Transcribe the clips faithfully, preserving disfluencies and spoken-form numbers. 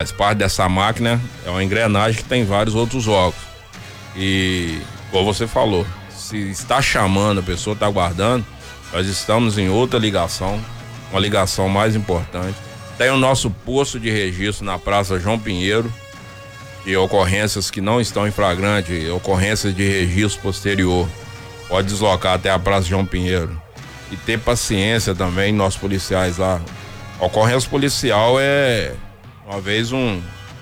Faz parte dessa máquina, é uma engrenagem que tem vários outros órgãos. E, como você falou, se está chamando, a pessoa está aguardando, nós estamos em outra ligação, uma ligação mais importante. Tem o nosso posto de registro na Praça João Pinheiro, de ocorrências que não estão em flagrante, ocorrências de registro posterior. Pode deslocar até a Praça João Pinheiro. E ter paciência também, nossos policiais lá. Ocorrência policial é... Uma vez um...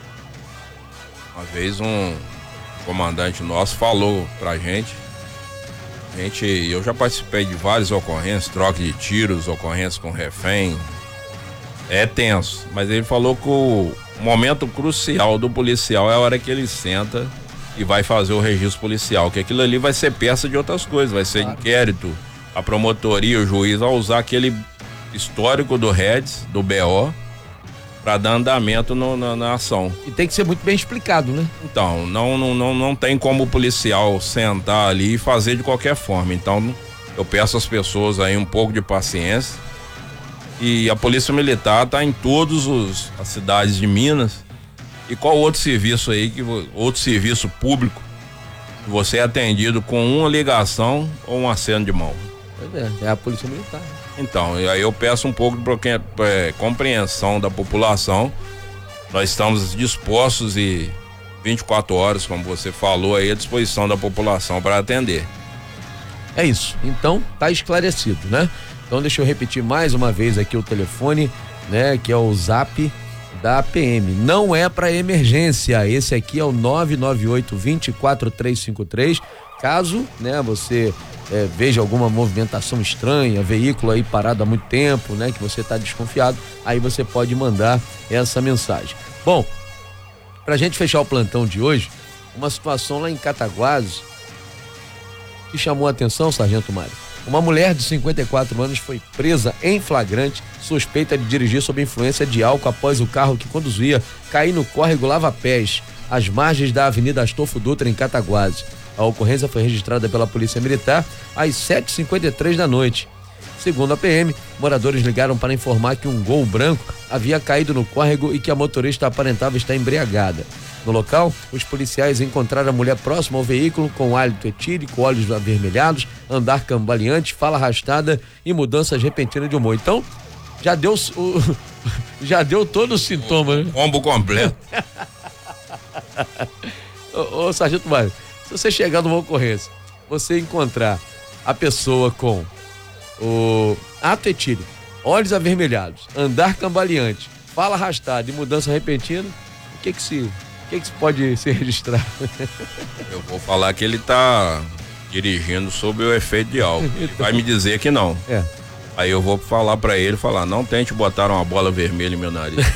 Uma vez um comandante nosso falou pra gente. Gente, eu já participei de várias ocorrências, troca de tiros, ocorrências com refém. É tenso, mas ele falou que o momento crucial do policial é a hora que ele senta e vai fazer o registro policial, que aquilo ali vai ser peça de outras coisas, vai ser claro. Inquérito, a promotoria, o juiz vai usar aquele histórico do R E D S, do B O, para dar andamento no, na, na ação. E tem que ser muito bem explicado, né? Então, não, não, não, não tem como o policial sentar ali e fazer de qualquer forma. Então, eu peço às pessoas aí um pouco de paciência. E a Polícia Militar está em todas as cidades de Minas. E qual outro serviço aí, que outro serviço público, que você é atendido com uma ligação ou um aceno de mão? Pois é, é a Polícia Militar. Então, aí eu peço um pouco de é, compreensão da população. Nós estamos dispostos e vinte e quatro horas, como você falou, aí à disposição da população para atender. É isso. Então, tá esclarecido, né? Então deixa eu repetir mais uma vez aqui o telefone, né? Que é o Zap da P M. Não é para emergência. Esse aqui é o nove nove oito, dois quatro três cinco três. Caso, né, você é, veja alguma movimentação estranha, veículo aí parado há muito tempo, né? Que você tá desconfiado, aí você pode mandar essa mensagem. Bom, pra gente fechar o plantão de hoje, uma situação lá em Cataguases que chamou a atenção, Sargento Mário. Uma mulher de cinquenta e quatro anos foi presa em flagrante, suspeita de dirigir sob influência de álcool após o carro que conduzia cair no córrego Lava Pés, às margens da Avenida Astolfo Dutra, em Cataguases. A ocorrência foi registrada pela Polícia Militar às sete e cinquenta e três da noite. Segundo a P M, moradores ligaram para informar que um Gol branco havia caído no córrego e que a motorista aparentava estar embriagada. No local, os policiais encontraram a mulher próxima ao veículo com hálito etílico, olhos avermelhados, andar cambaleante, fala arrastada e mudanças repentinas de humor. Então, já deu o, já deu todo o sintoma, né? Combo completo. ô, ô, Sargento Mário, se você chegar numa ocorrência, você encontrar a pessoa com o ato etílico, olhos avermelhados, andar cambaleante, fala arrastada e mudança repentina, o que que se... O que, que pode ser registrado? Eu vou falar que ele tá dirigindo sob o efeito de álcool. Ele vai me dizer que não. É. Aí eu vou falar pra ele, falar, não tente botar uma bola vermelha em meu nariz.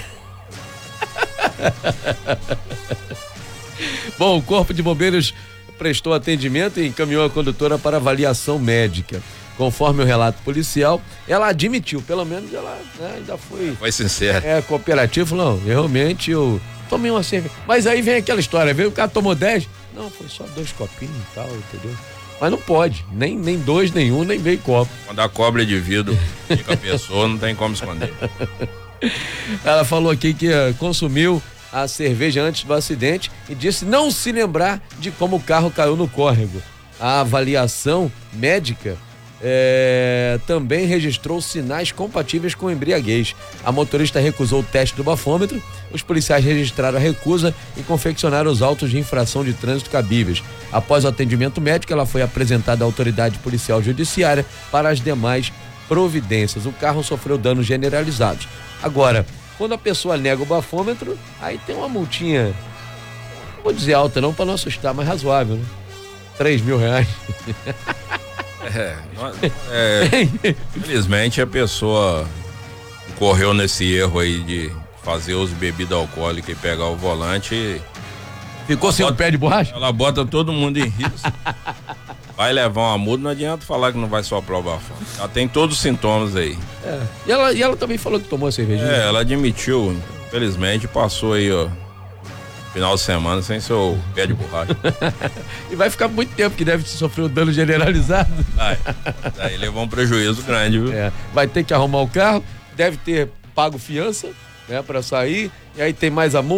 Bom, o Corpo de Bombeiros prestou atendimento e encaminhou a condutora para avaliação médica. Conforme o relato policial, ela admitiu, pelo menos ela, né, ainda foi... Foi sincera. É, cooperativo, não, realmente eu... Tomei uma cerveja. Mas aí vem aquela história, veio o cara tomou dez. Não, foi só dois copinhos e tal, entendeu? Mas não pode, nem, nem dois, nem um, nem meio copo. Quando a cobra de vidro fica a pessoa, não tem como esconder. Ela falou aqui que uh, consumiu a cerveja antes do acidente e disse não se lembrar de como o carro caiu no córrego. A avaliação médica É, também registrou sinais compatíveis com embriaguez. A motorista recusou o teste do bafômetro. Os policiais registraram a recusa e confeccionaram os autos de infração de trânsito cabíveis. Após o atendimento médico, ela foi apresentada à autoridade policial judiciária para as demais providências. O carro sofreu danos generalizados. Agora, quando a pessoa nega o bafômetro, aí tem uma multinha, não vou dizer alta não para não assustar, mas razoável, né? três mil reais. É, é, infelizmente a pessoa correu nesse erro aí de fazer uso de bebida alcoólica e pegar o volante e ficou sem o pé de borracha? Ela bota todo mundo em risco. Vai levar uma multa, não adianta falar que não vai só provar. Ela tem todos os sintomas aí. É. E, ela, e ela também falou que tomou a cerveja. É, ela admitiu, infelizmente passou aí, ó, final de semana sem seu pé de borracha. E vai ficar muito tempo que deve sofrer um dano generalizado. Vai. Daí levou um prejuízo grande, viu? É. Vai ter que arrumar o carro, deve ter pago fiança, né, pra sair, e aí tem mais a multa.